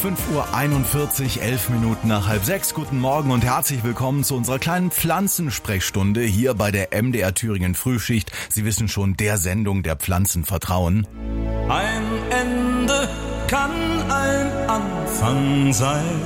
5:41 Uhr, 11 Minuten nach 5:30. Guten Morgen und herzlich willkommen zu unserer kleinen Pflanzensprechstunde hier bei der MDR Thüringen Frühschicht. Sie wissen schon, der Sendung, der Pflanzen vertrauen. Ein Ende kann ein Anfang sein,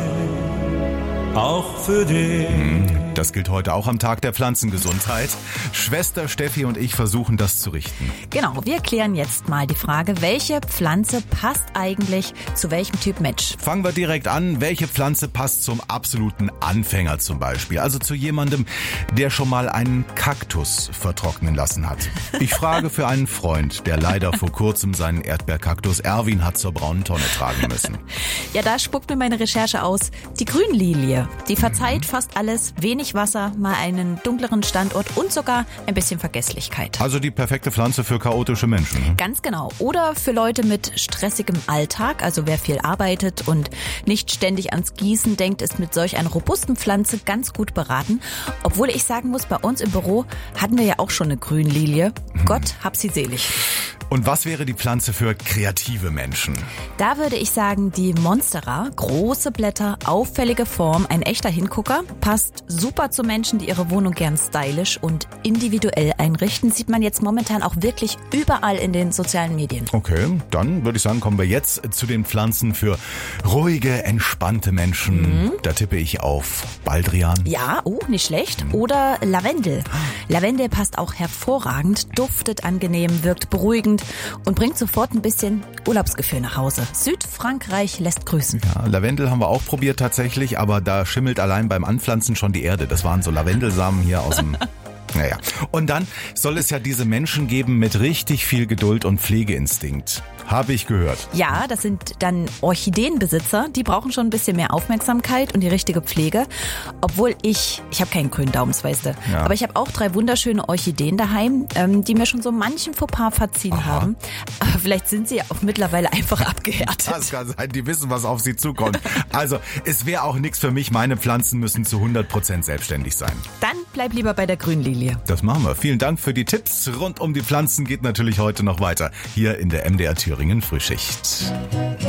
auch für dich. Das gilt heute auch am Tag der Pflanzengesundheit. Schwester Steffi und ich versuchen das zu richten. Genau, wir klären jetzt mal die Frage, welche Pflanze passt eigentlich zu welchem Typ Mensch? Fangen wir direkt an. Welche Pflanze passt zum absoluten Anfänger zum Beispiel? Also zu jemandem, der schon mal einen Kaktus vertrocknen lassen hat. Ich frage für einen Freund, der leider vor kurzem seinen Erdbeerkaktus Erwin hat zur braunen Tonne tragen müssen. Ja, da spuckt mir meine Recherche aus. Die Grünlilie, die verzeiht fast alles, wenig Wasser, mal einen dunkleren Standort und sogar ein bisschen Vergesslichkeit. Also die perfekte Pflanze für chaotische Menschen. Ganz genau. Oder für Leute mit stressigem Alltag, also wer viel arbeitet und nicht ständig ans Gießen denkt, ist mit solch einer robusten Pflanze ganz gut beraten. Obwohl ich sagen muss, bei uns im Büro hatten wir ja auch schon eine Grünlilie. Gott hab sie selig. Und was wäre die Pflanze für kreative Menschen? Da würde ich sagen, die Monstera. Große Blätter, auffällige Form, ein echter Hingucker. Passt super zu Menschen, die ihre Wohnung gern stylisch und individuell einrichten. Sieht man jetzt momentan auch wirklich überall in den sozialen Medien. Okay, dann würde ich sagen, kommen wir jetzt zu den Pflanzen für ruhige, entspannte Menschen. Da tippe ich auf Baldrian. Ja, nicht schlecht. Oder Lavendel. Lavendel passt auch hervorragend, duftet angenehm, wirkt beruhigend und bringt sofort ein bisschen Urlaubsgefühl nach Hause. Südfrankreich lässt grüßen. Ja, Lavendel haben wir auch probiert tatsächlich, aber da schimmelt allein beim Anpflanzen schon die Erde. Das waren so Lavendelsamen hier aus dem... Naja. Und dann soll es ja diese Menschen geben mit richtig viel Geduld und Pflegeinstinkt. Habe ich gehört. Ja, das sind dann Orchideenbesitzer. Die brauchen schon ein bisschen mehr Aufmerksamkeit und die richtige Pflege. Obwohl ich habe keinen grünen Daumen, weißt du. Ja. Aber ich habe auch 3 wunderschöne Orchideen daheim, die mir schon so manchen Fauxpas verziehen haben. Aber vielleicht sind sie auch mittlerweile einfach abgehärtet. Das kann sein, die wissen, was auf sie zukommt. Also, es wäre auch nichts für mich. Meine Pflanzen müssen zu 100% selbstständig sein. Dann bleib lieber bei der Grünlilie. Das machen wir. Vielen Dank für die Tipps. Rund um die Pflanzen geht natürlich heute noch weiter. Hier in der MDR Thüringen Frühschicht.